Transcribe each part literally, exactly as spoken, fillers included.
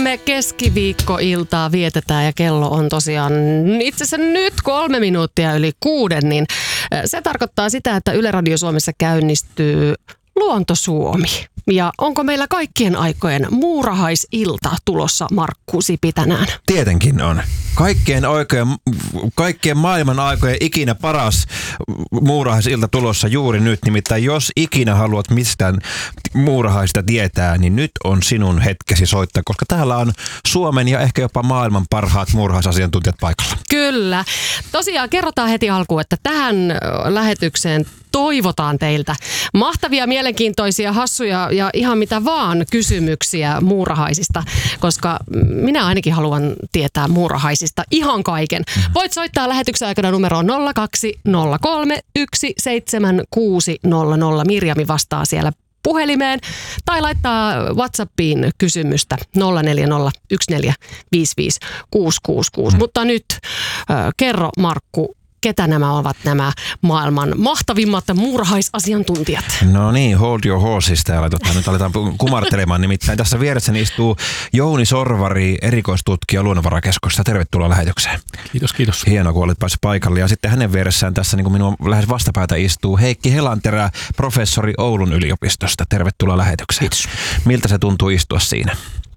me keskiviikkoiltaa vietetään ja kello on tosiaan itse asiassa nyt kolme minuuttia yli kuuden, niin se tarkoittaa sitä, että Yle Radio Suomessa käynnistyy Luonto Suomi. Ja onko meillä kaikkien aikojen muurahaisilta tulossa, Markku Sipi, tänään? Tietenkin on. Kaikkien, aikojen, kaikkien maailman aikojen ikinä paras muurahaisilta tulossa juuri nyt. Nimittäin jos ikinä haluat mistään muurahaista tietää, niin nyt on sinun hetkesi soittaa, koska täällä on Suomen ja ehkä jopa maailman parhaat muurahaisasiantuntijat paikalla. Kyllä. Tosiaan kerrotaan heti alkuun, että tähän lähetykseen toivotaan teiltä mahtavia, mielenkiintoisia, hassuja ja ihan mitä vaan kysymyksiä muurahaisista, koska minä ainakin haluan tietää muurahaisista ihan kaiken. Voit soittaa lähetyksen aikana numeroon nolla kaksi nolla kolme yksi seitsemän kuusi nolla nolla. Mirjami vastaa siellä puhelimeen tai laittaa WhatsAppiin kysymystä nolla neljä nolla yksi neljä viisi viisi kuusi kuusi kuusi. Mm. Mutta nyt äh, kerro, Markku, ketä nämä ovat nämä maailman mahtavimmat muurahaisasiantuntijat? No niin, hold your horses täällä. Totta, nyt aletaan kumartelemaan. Nimittäin tässä vieressäni istuu Jouni Sorvari, erikoistutkija Luonnonvarakeskuksesta. Tervetuloa lähetykseen. Kiitos, kiitos. Hienoa, kun olet päässyt paikalle. Ja sitten hänen vieressään tässä, niin kuin minun lähes vastapäätä istuu Heikki Helanterä, professori Oulun yliopistosta. Tervetuloa lähetykseen. Kiitos. Miltä se tuntuu istua siinä?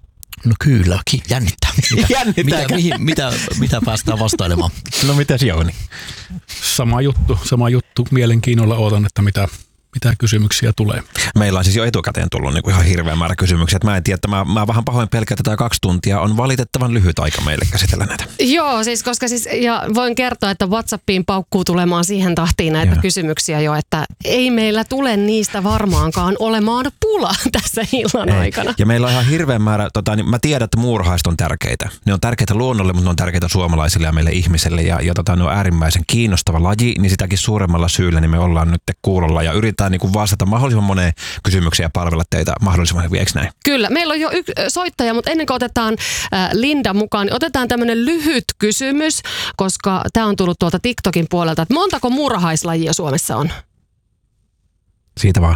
No kyllä, jännittää. Mitä, Jännittää. mitä, mihin, mitä, mitä päästään vastailemaan? No mitäs Jouni? Sama juttu, sama juttu. Mielenkiinnolla odotan, että mitä, mitä kysymyksiä tulee. Meillä on siis jo etukäteen tullut niin kuin ihan hirveä määrä kysymyksiä. Mä en tiedä, että mä, mä vähän pahoin pelkään, että tämä kaksi tuntia on valitettavan lyhyt aika meille käsitellä näitä. Joo, siis koska siis, ja voin kertoa, että WhatsAppiin paukkuu tulemaan siihen tahtiin näitä Joo. kysymyksiä jo, että ei meillä tule niistä varmaankaan olemaan pula tässä illan ei. aikana. Ja meillä on ihan hirveä määrä, tota, niin mä tiedän, että muurahaiset on tärkeitä. Ne on tärkeitä luonnolle, mutta ne on tärkeitä suomalaisille ja meille ihmisille. Ja, ja tota, ne on äärimmäisen kiinnostava laji, niin sitäkin suuremmalla syyllä niin me ollaan nyt kuulolla ja yritetään niin kuin vastata mahdollisimman moneen kysymykseen ja palvella teitä mahdollisimman hyvin, eikö näin? Kyllä, meillä on jo yksi soittaja, mutta ennen kuin otetaan äh, Linda mukaan, niin otetaan tämmöinen lyhyt kysymys, koska tämä on tullut tuolta TikTokin puolelta, että montako muurahaislajia Suomessa on? Siitä vaan.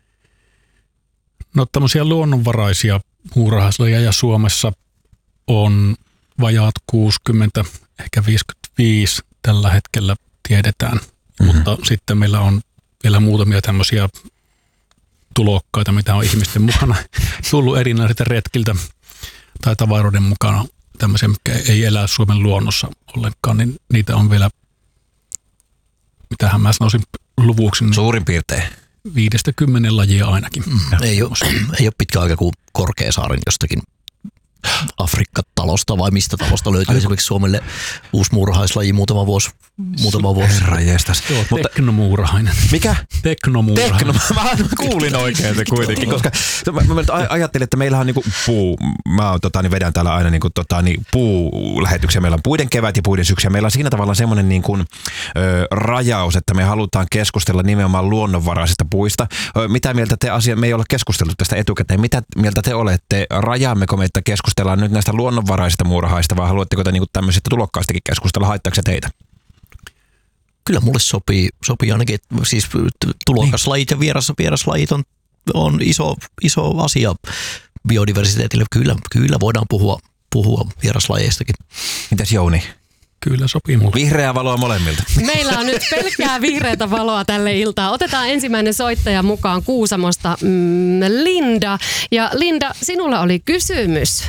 No tämmöisiä luonnonvaraisia muurahaislajeja Suomessa on vajaat kuusikymmentä, ehkä viisikymmentäviisi tällä hetkellä tiedetään, mm-hmm. mutta sitten meillä on vielä muutamia tämmöisiä tulokkaita, mitä on ihmisten mukana tullut erinäisiltä retkiltä tai tavaroiden mukana, tämmöisiä, mitkä ei elä Suomen luonnossa ollenkaan, niin niitä on vielä, mitähän mä sanoisin luvuksi. Niin suurin piirtein. Viidestä kymmenen lajia ainakin. Mm, ei, ole, ei ole pitkä aika, kuin Korkeasaaren jostakin Afrikka-talosta vai mistä talosta löytyy esimerkiksi Suomelle uusi muurahaislaji muutama vuosi. Muutama vuosi. Herra jestas. Joo, mutta teknomuurahainen. Mikä? Teknomuurahainen. Tekno. Mä kuulin oikein se kuitenkin, koska mä, mä ajattelin, että meillä on niinku puu. Mä oon, tota, niin vedän täällä aina niinku, tota, niin puulähetyksiä. Meillä on puiden kevät ja puiden syksy. Meillä on siinä tavalla semmoinen niinku, ö, rajaus, että me halutaan keskustella nimenomaan luonnonvaraisista puista. Ö, mitä mieltä te asia, me ei ole keskustellut tästä etukäteen. Mitä mieltä te olette? Rajaammeko me, että keskustellaan nyt näistä luonnonvaraisista muurahaista vai haluatteko te niinku tämmöisistä tulokkaistakin keskustella? Haittaako se teitä? Kyllä mulle sopii, sopii ainakin, että siis tulokaslajit ja vieras, vieraslajit on, on iso, iso asia biodiversiteetille. Kyllä, kyllä voidaan puhua, puhua vieraslajeistakin. Mitäs Jouni? Kyllä sopii mulle. Vihreää valoa molemmilta. Meillä on nyt pelkkää vihreätä valoa tälle iltaan. Otetaan ensimmäinen soittaja mukaan Kuusamosta, mm, Linda. Ja Linda, sinulla oli kysymys.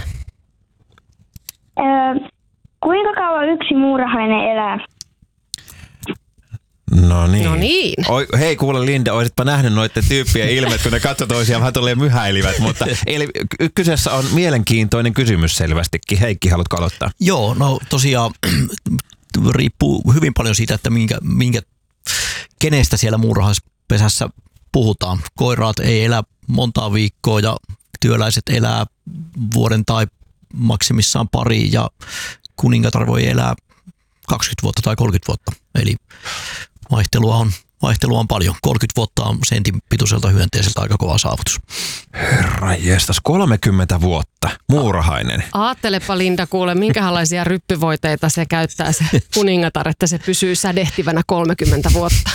Öö, kuinka kauan yksi muurahainen elää? No niin. No niin. Oi, hei kuule Linda, olisitpa nähnyt noiden tyyppien ilmeet, kun ne katsoi toisiaan vähän tolleen myhäilivät, mutta eli kyseessä on mielenkiintoinen kysymys selvästikin. Heikki, haluatko aloittaa? Joo, no tosiaan riippuu hyvin paljon siitä, että minkä, minkä, kenestä siellä muurahaispesässä puhutaan. Koiraat ei elä montaa viikkoa ja työläiset elää vuoden tai maksimissaan pari ja kuningatar voi elää kaksikymmentä vuotta tai kolmekymmentä vuotta. Eli vaihtelua on, vaihtelua on paljon. kolmekymmentä vuotta on sentin pituiselta hyönteiseltä aika kova saavutus. Herra jestas, kolmekymmentä vuotta, muurahainen. Aattelepa Linda, kuule, minkälaisia ryppyvoiteita se käyttää se kuningatar, että se pysyy sädehtivänä kolmekymmentä vuotta.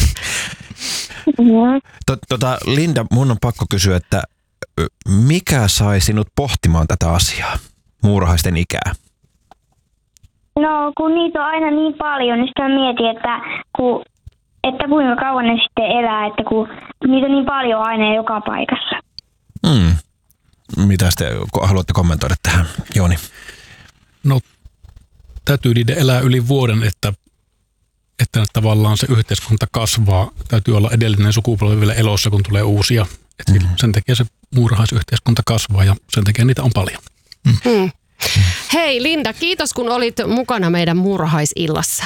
Tota, Linda, mun on pakko kysyä, että mikä sai sinut pohtimaan tätä asiaa? muurahaisten ikää? No kun niitä on aina niin paljon, niin sitten mä mietin, että, kun, että kuinka kauan ne sitten elää, että kun niitä on niin paljon aina joka paikassa. Mm. Mitä te haluatte kommentoida tähän, Jooni? No täytyy niiden elää yli vuoden, että, että tavallaan se yhteiskunta kasvaa. Täytyy olla edellinen sukupolvi vielä elossa, kun tulee uusia. Et mm. Sen takia se muurahaisyhteiskunta kasvaa ja sen takia niitä on paljon. Mm. Mm. Hei Linda, kiitos kun olit mukana meidän muurahaisillassa.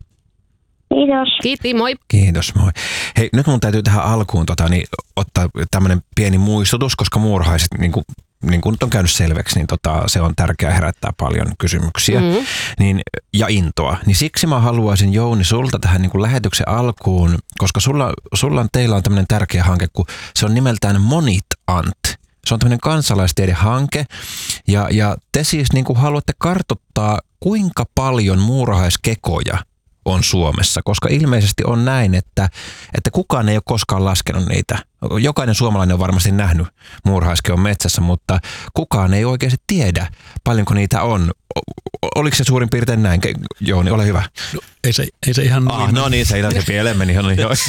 Kiitos. Kiitti, moi. Kiitos, moi. Hei, nyt mun täytyy tähän alkuun tota, niin, ottaa tämmöinen pieni muistutus, koska muurahaiset, niin kuin, niin kuin nyt on käynyt selväksi, niin tota, se on tärkeää herättää paljon kysymyksiä mm-hmm. niin, ja intoa. Niin siksi mä haluaisin, Jouni, sulta tähän niin kuin lähetyksen alkuun, koska sulla, sulla on, teillä on tämmöinen tärkeä hanke, kun se on nimeltään Monit Ant. Se on tämmöinen kansalaistiedehanke ja, ja te siis niin kuin haluatte kartoittaa, kuinka paljon muurahaiskekoja on Suomessa, koska ilmeisesti on näin, että, että kukaan ei ole koskaan laskenut niitä. Jokainen suomalainen on varmasti nähnyt muurahaiskeon metsässä, mutta kukaan ei oikeasti tiedä, paljonko niitä on. Oliko se suurin piirtein näin? Jouni, ole hyvä. No, ei, se, ei se ihan ah, no niin, se se pieleen meni.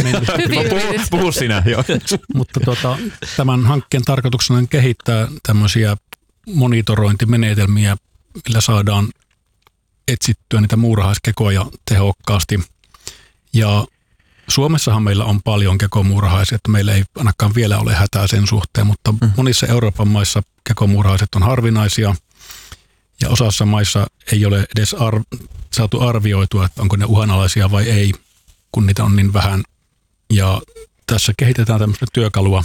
Puhu, puhu sinä. Jo. Mutta tuota, tämän hankkeen tarkoituksena on kehittää tämmöisiä monitorointimenetelmiä, millä saadaan etsittyä niitä muurahaiskekoja tehokkaasti. Ja Suomessahan meillä on paljon kekomuurahaisia, että meillä ei ainakaan vielä ole hätää sen suhteen, mutta mm. monissa Euroopan maissa kekomuurahaiset on harvinaisia ja osassa maissa ei ole edes arv- saatu arvioitua, että onko ne uhanalaisia vai ei, kun niitä on niin vähän. Ja tässä kehitetään tämmöistä työkalua,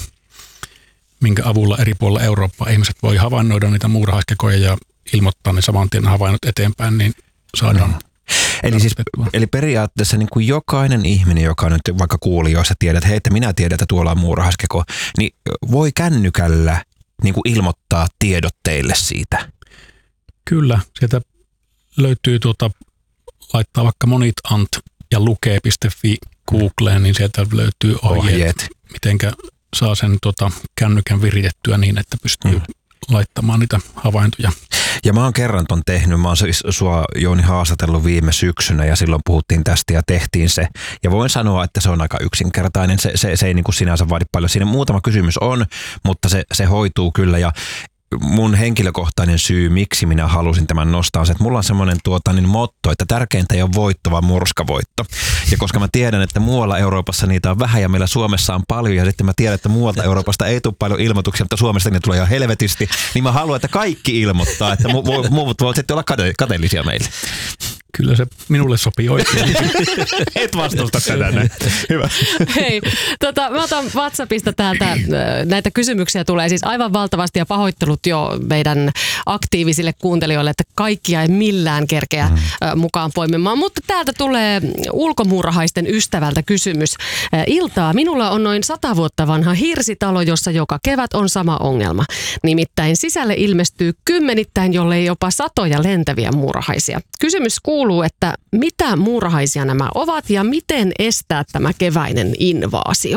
minkä avulla eri puolilla Eurooppaa ihmiset voi havainnoida niitä muurahaiskekoja ja ilmoittaa ne saman tien havainnot eteenpäin, niin saadaan. Mm. Eli, siis, eli periaatteessa niin kuin jokainen ihminen, joka nyt vaikka kuulijoissa tiedät, että hei, että minä tiedän, että tuolla on muurahaiskeko, niin voi kännykällä niin kuin ilmoittaa tiedot teille siitä. Kyllä, sieltä löytyy tuota, laittaa vaikka Monit Ant ja lukee piste fi Googleen, niin sieltä löytyy ohjeet, ohjeet. mitenkä saa sen tuota, kännykän viritettyä niin, että pystyy mm. laittamaan niitä havaintoja. Ja mä oon kerran ton tehnyt, mä oon siis sua, Jouni, haastatellut viime syksynä ja silloin puhuttiin tästä ja tehtiin se. Ja voin sanoa, että se on aika yksinkertainen, se, se, se ei niin kuin sinänsä vaadi paljon. Siinä muutama kysymys on, mutta se, se hoituu kyllä ja mun henkilökohtainen syy, miksi minä halusin tämän nostaa, on se, että mulla on semmoinen tuota, niin motto, että tärkeintä ei ole voitto, vaan murskavoitto. Ja koska mä tiedän, että muualla Euroopassa niitä on vähän ja meillä Suomessa on paljon, ja sitten mä tiedän, että muualta Euroopasta ei tule paljon ilmoituksia, mutta Suomesta ne tulee ihan helvetisti, niin mä haluan, että kaikki ilmoittaa, että mu- muut voivat sitten olla kate- kateellisia meille. Kyllä se minulle sopii oikein. Et vastusta tätä näin. Hyvä. Hei, tota, mä otan WhatsAppista täältä, näitä kysymyksiä tulee siis aivan valtavasti ja pahoittelut jo meidän aktiivisille kuuntelijoille, että kaikkia ei millään kerkeä mm. mukaan poimimaan. Mutta täältä tulee ulkomuurahaisten ystävältä kysymys. Iltaa, minulla on noin sata vuotta vanha hirsitalo, jossa joka kevät on sama ongelma. Nimittäin sisälle ilmestyy kymmenittäin, jollei jopa satoja lentäviä muurahaisia. Kysymys kuuluu, Kuuluu, että mitä muurahaisia nämä ovat ja miten estää tämä keväinen invaasio?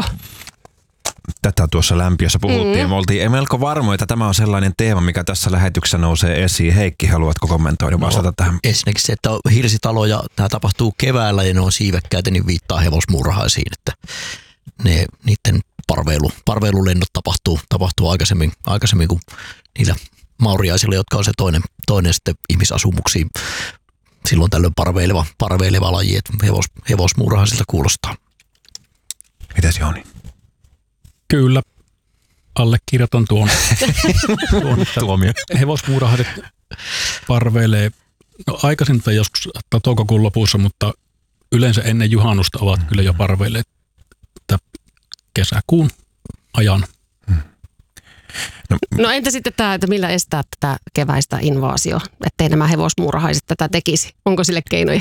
Tätä tuossa lämpiössä puhuttiin. Mm. Me oltiin melko varmoja, että tämä on sellainen teema, mikä tässä lähetyksessä nousee esiin. Heikki, haluatko kommentoida, vastata no, tähän? Ensinnäkin se, että hirsitaloja, tämä tapahtuu keväällä ja ne on siivekkäitä, niin viittaa hevosmuurahaisiin, että ne, niiden parveilu, parveilulennot tapahtuu, tapahtuu aikaisemmin, aikaisemmin kuin niillä mauriaisilla, jotka on se toinen, toinen sitten ihmisasumuksiin. Silloin tällöin parveileva, parveileva laji, että hevos, hevosmuurahaisilta kuulostaa. Mitäs Jouni? Kyllä, allekirjoitan tuon. tuon Tuomio. Hevosmuurahaiset parveilee no, aikaisinta joskus toukokuun lopussa, mutta yleensä ennen juhannusta ovat kyllä jo parveilleet kesäkuun ajan. Hmm. No, no entä sitten tämä, että millä estää tätä keväistä invaasio, ettei nämä hevosmuurahaiset tätä tekisi? Onko sille keinoja?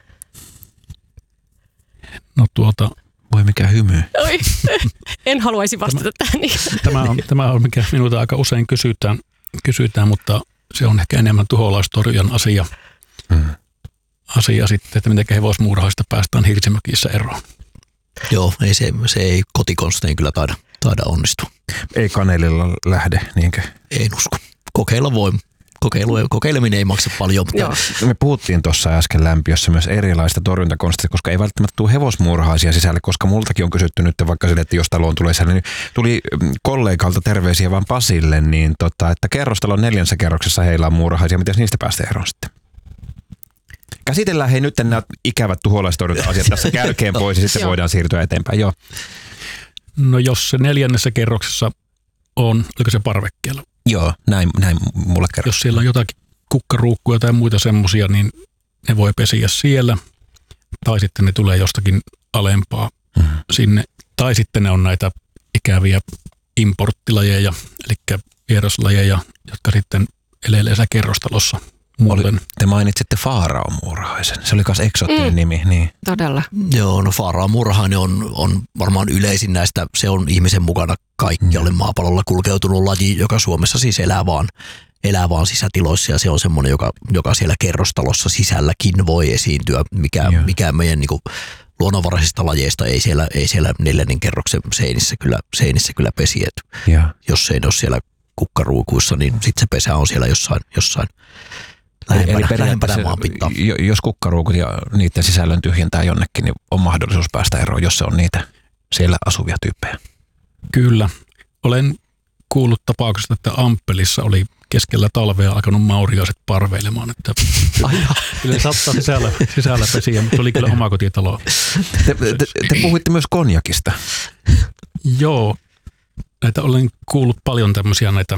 No tuota... Voi mikä hymy. Oi, en haluaisi vastata tämä, tähän. Niin. Tämä on, tämä on mikä minulta aika usein kysytään, kysytään, mutta se on ehkä enemmän tuholaistorjan asia. Hmm. Asia sitten, että miten hevosmuurahaista päästään hirsimökissä eroon. Joo, ei se, se ei kotikonstein kyllä taida, taida onnistua. Ei kanelilla lähde, niinkö? En usko. Kokeilla voi. kokeilu, kokeileminen ei maksa paljon. Mutta... Me puhuttiin tuossa äsken lämpiössä myös erilaista torjuntakonsteista, koska ei välttämättä tule hevosmuurahaisia sisälle, koska multakin on kysytty nyt vaikka sille, että jos taloon tulee sellainen, niin tuli kollegalta terveisiä vaan Pasille, niin tota, että kerrostalon neljännessä kerroksessa heillä on muurahaisia, miten niistä päästä eroon sitten? Käsitellään hei nyt nämä ikävät tuholaistorjunta-asiat tässä kärkeen pois ja sitten voidaan siirtyä eteenpäin. Joo. No jos se neljännessä kerroksessa on, oliko se parvekkeella? Joo, näin, näin mulle kerrotaan. Jos siellä on jotakin kukkaruukkuja tai muita semmoisia, niin ne voi pesiä siellä. Tai sitten ne tulee jostakin alempaa mm-hmm. sinne. Tai sitten ne on näitä ikäviä importtilajeja, eli vieraslajeja, jotka sitten elelee kerrostalossa. Oli, te mainitsitte Faarao-muurahaisen. Se oli myös eksoottinen mm. nimi. Niin. Todella. Joo, no Faarao-muurahainen on, on varmaan yleisin näistä. Se on ihmisen mukana kaikkialle mm. maapallolla kulkeutunut laji, joka Suomessa siis elää vaan, elää vaan sisätiloissa. Ja se on semmoinen, joka, joka siellä kerrostalossa sisälläkin voi esiintyä, mikä, mikä meidän niin kuin, luonnonvaraisista lajeista ei siellä, ei siellä neljännen kerroksen seinissä kyllä, seinissä kyllä pesi. Jos se ei ole siellä kukkaruukuissa, niin sitten se pesä on siellä jossain, jossain lähempänä, Eli lähempänä maanpintaa. Jos kukkaruukut ja niiden sisällön tyhjentää jonnekin, niin on mahdollisuus päästä eroon, jos se on niitä siellä asuvia tyyppejä. Kyllä. Olen kuullut tapauksesta, että Amppelissa oli keskellä talvea alkanut mauriaiset parveilemaan. Että kyllä saattaa sisällä, sisällä pesiä, mutta oli kyllä omakotitalo. Te, te, te puhuitte myös konjakista. Joo. Näitä olen kuullut paljon tämmöisiä näitä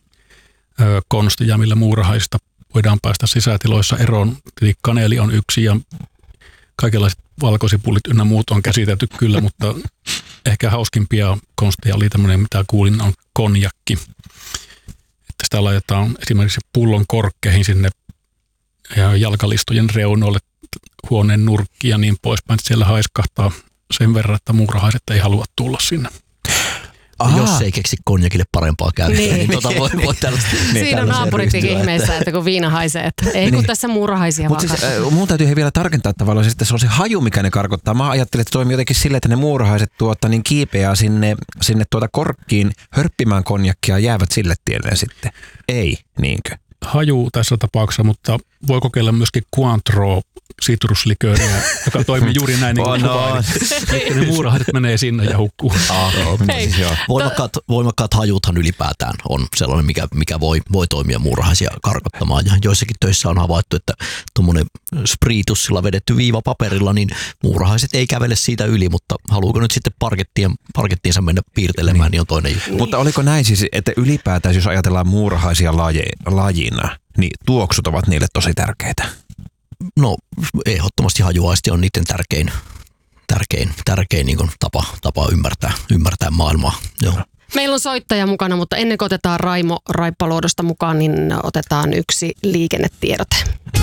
ö, konsteja, millä muurahaista voidaan päästä sisätiloissa eroon. Eli kaneli on yksi ja kaikenlaiset valkosipullit ynnä muut on käsitelty kyllä, mutta ehkä hauskimpia konsteja oli tämmöinen, mitä kuulin, on konjakki. Että sitä laitetaan esimerkiksi pullon korkkeihin sinne jalkalistojen reunoille, huoneen nurkkiin ja niin poispäin. Että siellä haiskahtaa sen verran, että muurahaiset ei halua tulla sinne. Aha. Jos ei keksi konjakille parempaa käyttöä, niin, niin tota voi, voi tällaista. Niin, siinä on naapuritkin ihmeessä, että kun viina haisee, että ei kun niin. Tässä muurahaisia Mutta siis, äh, mun täytyy vielä tarkentaa tavallaan, että se on se haju, mikä ne karkottaa. Mä ajattelin, että toimii jotenkin silleen, että ne muurahaiset tuota, niin kiipeää sinne, sinne tuota korkkiin hörppimään konjakkia ja jäävät sille tielle sitten. Ei, niinkö? Haju tässä tapauksessa, mutta voi kokeilla myöskin Cointreau sitruslikööriä, joka toimii juuri näin niin kuin kuvailin. Että ne muurahaiset menee sinne ja hukkuu. Ah, siis voimakkaat, voimakkaat hajuthan ylipäätään on sellainen, mikä, mikä voi, voi toimia muurahaisia karkottamaan. Ja joissakin töissä on havaittu, että tuommoinen spriitussilla vedetty viiva paperilla, niin muurahaiset ei kävele siitä yli, mutta haluuko nyt sitten parkettien, parkettiinsa mennä piirtelemään, niin, niin on toinen juttu. Niin. Mutta oliko näin siis, että ylipäätään, jos ajatellaan muurahaisia laje, lajina, niin tuoksut ovat niille tosi tärkeitä? No ehdottomasti hajuaisti on niiden tärkein, tärkein, tärkein niin kuin tapa, tapa ymmärtää, ymmärtää maailmaa. Joo. Meillä on soittaja mukana, mutta ennen kuin otetaan Raimo Raippaluodosta mukaan, niin otetaan yksi liikennetiedote.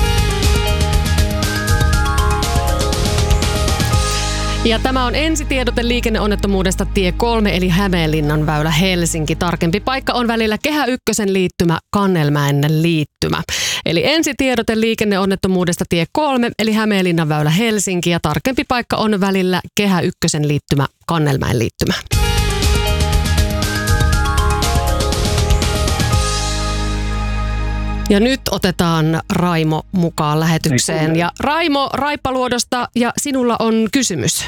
Ja tämä on ensitiedote liikenneonnettomuudesta tie kolme eli Hämeenlinnan väylä Helsinki. Tarkempi paikka on välillä Kehä ykkösen liittymä Kannelmäen liittymä. Eli ensitiedote liikenneonnettomuudesta tie kolme eli Hämeenlinnan väylä Helsinki ja tarkempi paikka on välillä Kehä ykkösen liittymä Kannelmäen liittymä. Ja nyt otetaan Raimo mukaan lähetykseen. Ja Raimo Raippaluodosta, ja sinulla on kysymys.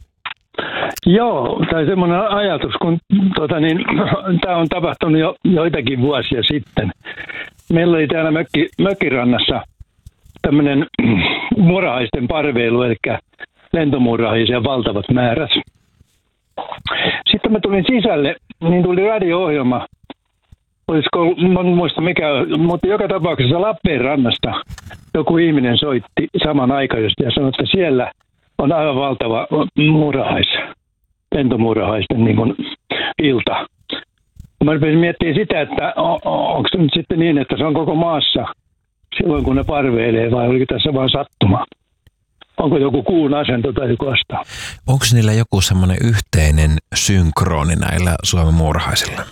Joo, tai semmoinen ajatus, kun tota niin, tämä on tapahtunut jo joitakin vuosia sitten. Meillä oli täällä mökki, mökkirannassa tämmöinen muurahaisten parveilu, eli lentomuurahaisia valtavat määrät. Sitten mä tulin sisälle, niin tuli radio-ohjelma. Olisiko, mä en muista mikä, mutta joka tapauksessa Lappeenrannasta joku ihminen soitti samanaikaisesti ja sanoi, että siellä on aivan valtava muurahais, lentomuurahaisten niin kuin ilta. Mä rupesin miettimään sitä, että onko se nyt sitten niin, että se on koko maassa silloin kun ne parveilee vai oliko tässä vaan sattuma? Onko joku kuun asento tai joku astaa? Onko niillä joku semmoinen yhteinen synkroni näillä Suomen muurahaisilla?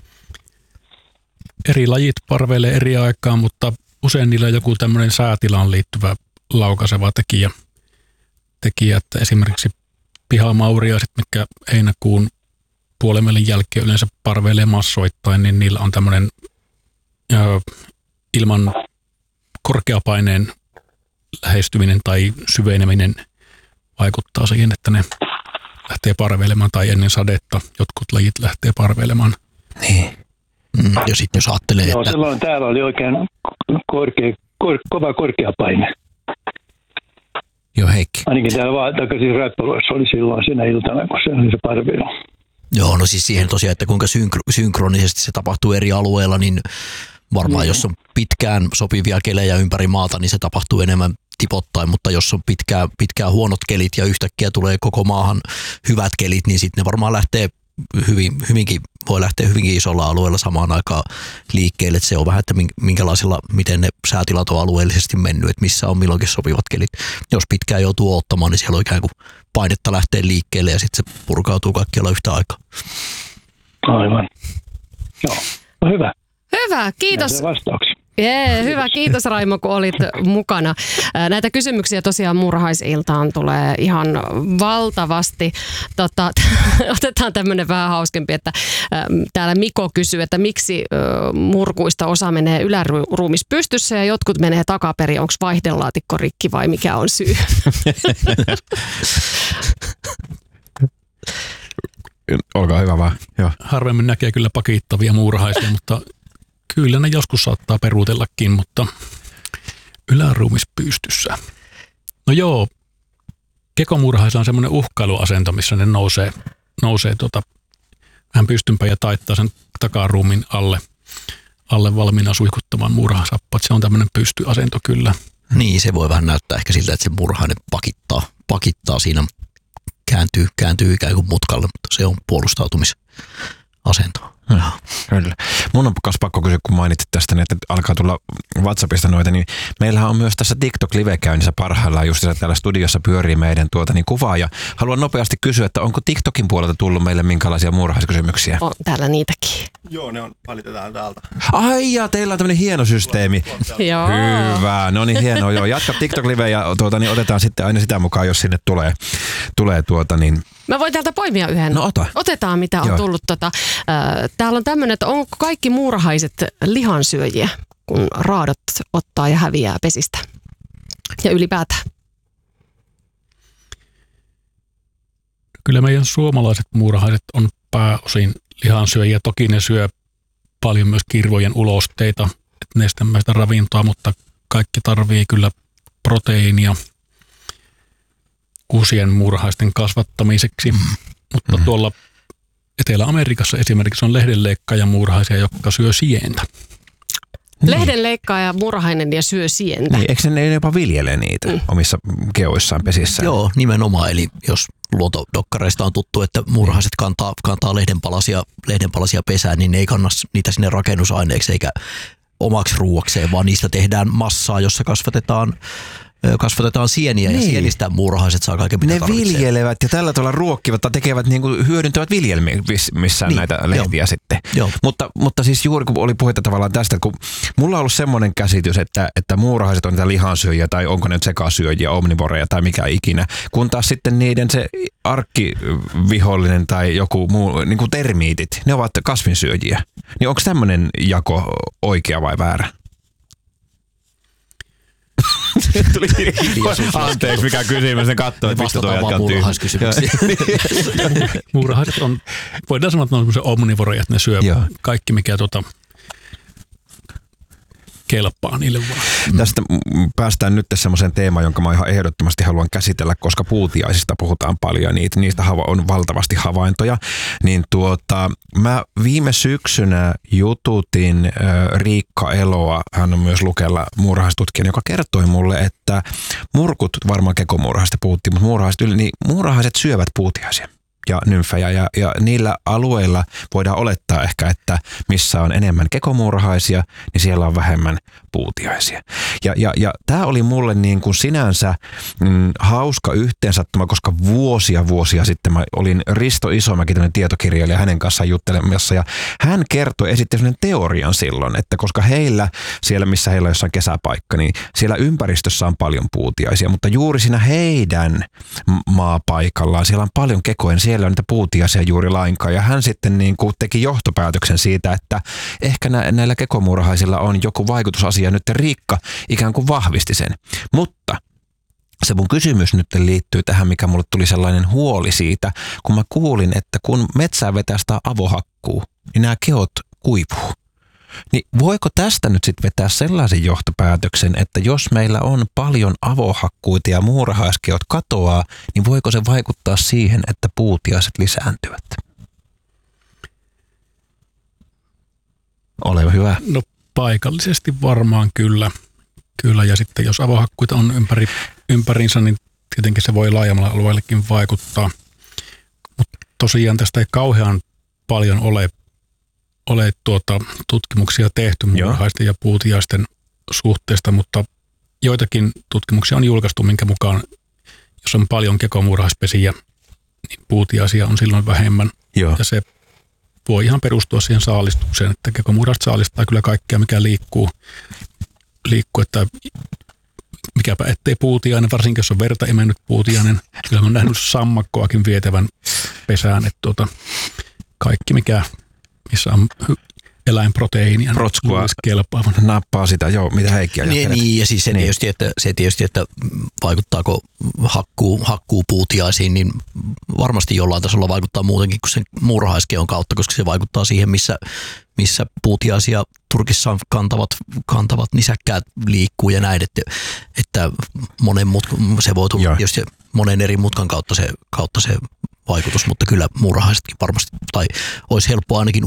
Eri lajit parveilee eri aikaan, mutta usein niillä on joku tämmöinen säätilaan liittyvä laukaiseva tekijä. tekijä että esimerkiksi pihamauriaiset, mitkä heinäkuun puolenvälin jälkeen yleensä parveilee massoittain, niin niillä on tämmöinen ö, ilman korkeapaineen lähestyminen tai syveneminen vaikuttaa siihen, että ne lähtee parveilemaan tai ennen sadetta jotkut lajit lähtee parveilemaan. Niin. Mm, ja sitten jos ajattelee, Joo, että... silloin täällä oli oikein korkea, kor, kova korkea paine. Joo, Heikki. Ainakin täällä vaan takaisin Räppäluissa oli silloin siinä iltana, kun se oli se parveilu. Joo, no siis siihen tosiaan, että kuinka synkro- synkronisesti se tapahtuu eri alueilla, niin varmaan mm. jos on pitkään sopivia kelejä ympäri maata, niin se tapahtuu enemmän tipottain, mutta jos on pitkään, pitkään huonot kelit ja yhtäkkiä tulee koko maahan hyvät kelit, niin sitten ne varmaan lähtee hyvin, hyvinkin, voi lähteä hyvinkin isolla alueella samaan aikaan liikkeelle, että se on vähän, että minkälaisilla, miten ne säätilat on alueellisesti mennyt, että missä on milloinkin sopivat kelit. Jos pitkään joutuu ottamaan, niin siellä on ikään kuin painetta lähtee liikkeelle ja sitten se purkautuu kaikkialla yhtä aikaa. Aivan. Joo, no hyvä. Hyvä, kiitos. Näitä vastauksia. Jee, hyvä, kiitos Raimo, kun olit mukana. Näitä kysymyksiä tosiaan muurahaisiltaan tulee ihan valtavasti. Tota, otetaan tämmöinen vähän hauskempi, että täällä Miko kysyy, että miksi murkuista osa menee yläruumis pystyssä ja jotkut menee takaperin. Onko vaihdelaatikko rikki vai mikä on syy? Olkaa hyvä vaan. Joo. Harvemmin näkee kyllä pakittavia muurahaisia, mutta kyllä ne joskus saattaa peruutellakin, mutta yläruumis pystyssä. No joo, kekomuurahaisilla on semmoinen uhkailuasento, missä ne nousee, nousee tota, vähän pystympään ja taittaa sen takaruumin alle, alle valmiina suihkuttamaan muurahasappat. Se on tämmöinen pystyasento kyllä. Niin, se voi vähän näyttää ehkä siltä, että se murhainen pakittaa, pakittaa siinä, kääntyy, kääntyy ikään kuin mutkalle, mutta se on puolustautumisasento. Hmm. Kyllä. Mun on myös pakko kysyä, kun mainitsit tästä, että alkaa tulla WhatsAppista noita, niin meillähän on myös tässä TikTok-live käynnissä parhaillaan, just täällä studiossa pyörii meidän tuota, niin kuvaa, ja haluan nopeasti kysyä, että onko TikTokin puolelta tullut meille minkälaisia muurahaiskysymyksiä? On täällä niitäkin. Joo, ne on, valitetaan täältä. Ai ja, teillä on tämmöinen hieno systeemi. Joo. Hyvä, no niin hienoa, joo. Jatka TikTok-live ja tuota, niin otetaan sitten aina sitä mukaan, jos sinne tulee, tulee tuota niin. Mä voin täältä poimia yhden. No ota. Otetaan, mitä on Joo. tullut. Tota, äh, täällä on tämmöinen, että onko kaikki muurahaiset lihansyöjiä, kun raadot ottaa ja häviää pesistä? Ja ylipäätään. Kyllä meidän suomalaiset muurahaiset on pääosin lihansyöjiä. Toki ne syö paljon myös kirvojen ulosteita, nestemäistä ravintoa, mutta kaikki tarvii kyllä proteiinia uusien muurahaisten kasvattamiseksi. Mm. Mutta mm. tuolla Etelä-Amerikassa esimerkiksi on lehdenleikkaaja muurahaisia, jotka syö sientä. Niin. Lehdenleikkaaja, muurahainen ja syö sientä. Niin, eikö ne jopa viljele niitä mm. omissa keoissaan pesissään? Joo, nimenomaan. Eli jos luontodokkareista on tuttu, että muurahaiset kantaa, kantaa lehdenpalasia, lehdenpalasia pesään, niin ne ei kanna niitä sinne rakennusaineeksi eikä omaksi ruuakseen, vaan niistä tehdään massaa, jossa kasvatetaan kasvatetaan sieniä niin. Ja sienistä muurahaiset saa kaiken mitä ne tarvitsee. viljelevät ja tällä tavalla ruokkivat tai tekevät niin kuin hyödyntävät viljelmissään niin. Näitä lehtiä Joo. sitten. Joo. Mutta, mutta siis juuri kun oli puhetta tavallaan tästä, kun mulla on ollut semmoinen käsitys, että, että muurahaiset on niitä lihansyöjiä tai onko ne sekasyöjiä, omnivoreja tai mikä ikinä, kun taas sitten niiden se arkkivihollinen tai joku muu, niin kuin termiitit, ne ovat kasvinsyöjiä. Niin onko tämmöinen jako oikea vai väärä? Tuli anteeksi, mikä kysymys, ne katsoo, että mistä tuo jatkaa tyhjä. Muurahaiset on, voidaan sanoa, että ne on semmoisia omnivoreja, että ne syö Joo. kaikki, mikä tuota, kelpaa niille vaan. Mm. Tästä päästään nyt semmoiseen teemaan, jonka mä ihan ehdottomasti haluan käsitellä, koska puutiaisista puhutaan paljon, niitä, niistä on valtavasti havaintoja. Niin tuota, mä viime syksynä jututin äh, Riikka Eloa, hän on myös Lukella muurahaistutkija, joka kertoi mulle, että murkut, varmaan kekomuurahaista puhuttiin, mutta muurahaiset, yli, niin muurahaiset syövät puutiaisia ja nymfejä, ja, ja niillä alueilla voidaan olettaa ehkä, että missä on enemmän kekomuurahaisia, niin siellä on vähemmän puutiaisia. Ja, ja, ja tämä oli mulle niin kuin sinänsä mm, hauska yhteensattuma, koska vuosia vuosia sitten mä olin Risto Isomäki, tämmöinen tietokirjailija, hänen kanssaan juttelemassa, ja hän kertoi, esitti sellainen teorian silloin, että koska heillä, siellä missä heillä on jossain kesäpaikka, niin siellä ympäristössä on paljon puutiaisia, mutta juuri siinä heidän maapaikallaan siellä on paljon kekoja, siellä on niitä puutiaisia juuri lainkaan, ja hän sitten niin kuin teki johtopäätöksen siitä, että ehkä nä- näillä kekomuurahaisilla on joku vaikutus asia nyt Riikka ikään kuin vahvisti sen. Mutta se mun kysymys nyt liittyy tähän, mikä mulle tuli sellainen huoli siitä, kun mä kuulin, että kun metsää vetää sitä avohakkuu, niin nämä keot kuivuu. Niin voiko tästä nyt sitten vetää sellaisen johtopäätöksen, että jos meillä on paljon avohakkuita ja muurahaiskeot katoaa, niin voiko se vaikuttaa siihen, että puutiaiset lisääntyvät? Ole hyvä. No paikallisesti varmaan kyllä. Kyllä, ja sitten jos avohakkuita on ympäri, ympärinsä, niin tietenkin se voi laajemmalla alueellekin vaikuttaa. Mutta tosiaan tästä ei kauhean paljon ole, ole tuota, tutkimuksia tehty muurahaisten ja puutiaisten suhteesta, mutta joitakin tutkimuksia on julkaistu, minkä mukaan jos on paljon kekomuurahaispesiä, niin puutiaisia on silloin vähemmän. Joo. Ja se voi ihan perustua siihen saalistukseen, että kekomuurahaiset saalistaa kyllä kaikkea, mikä liikkuu. liikkuu, että mikäpä ettei puutiainen, varsinkin jos on verta imennyt puutiainen. Kyllä on nähnyt sammakkoakin vietävän pesään, että tuota, kaikki mikä, missä on eläinproteiinia, protskua kelpaavan. Nappaa sitä, joo, mitä Heikki ajattelet. Niin, niin, ja siis se, niin. Tietysti, että, se tietysti, että vaikuttaako hakkuu, hakkuu puutiaisiin, niin varmasti jollain tasolla vaikuttaa muutenkin kuin sen muurahaiskeon kautta, koska se vaikuttaa siihen, missä, missä puutiaisia Turkissa kantavat, kantavat nisäkkäät liikkuu ja näin, että, että monen mut, se voi tulla tietysti monen eri mutkan kautta se, kautta se vaikutus, mutta kyllä muurahaisetkin varmasti, tai olisi helppo ainakin